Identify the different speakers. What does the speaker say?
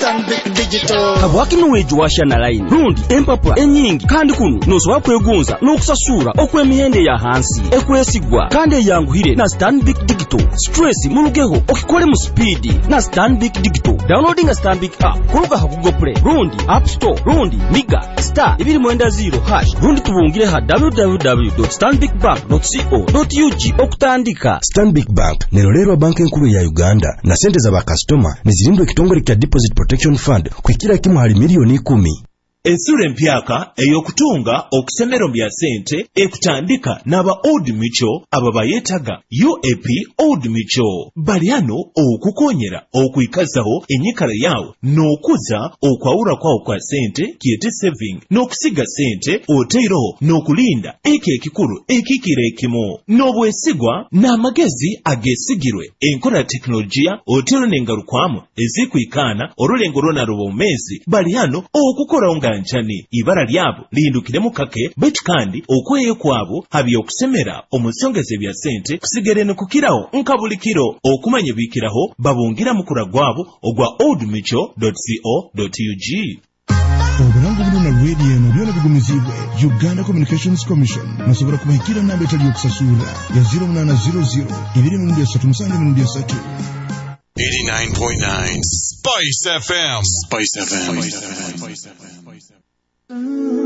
Speaker 1: Stanbic Digital.
Speaker 2: Kabwaki nuweju washana line. Rundi empapula enyingi kandi kuno nosobola kwegonza n'okusasura okw'emihende ya hansi ekwesigwa kandi yanguhire na Stanbic Digital. Stress mulugeho okikole mu speed na Stanbic Digital. Downloading a Stanbic app kuluka ha Google Play, Rundi App Store, Rundi Miga Star 2.0# Rundi tubungire ha www.stanbicbank.co.ug okutandika.
Speaker 3: Stanbic Bank nerolero banki nkuru ya Uganda na sente za bakastoma nezirindwe kitongole kya Deposit Protection Fund kwikira kimu hali milioni 10.
Speaker 4: Ensure mpyaka eyokutunga okusemero bya sente ekutandika n'aba Old Mutual ababayetaga UAP Old Mutual baliano okukonyera okuyikazaho enyikala yawo n'okuza okwawula kwawo kwa sente kiyete saving n'okusiga sente oteeroho n'okulinda ekikulu ekikire ekimu n'obwesigwa n'amagezi agesigirwe enkola teknolojia oteero n'engalukwamu ezikuyikana olulengo lwonaluba omezi baliano okukora njani ibara lyabo lindukiremu kake betu kandi okweye kwabo habi okusemera omusongeze bya sente kusigerene kukiraho nkabulikiro okumanye bikiraho babungira mukura gwabo ogwa oldmutual.co.ug.
Speaker 5: Obulango buno na radio no byona bigumizibwe Uganda Communications Commission nasobora kubahikira namba etali okusasula ya 0800 237
Speaker 6: 89.9 Spice FM. Spice FM.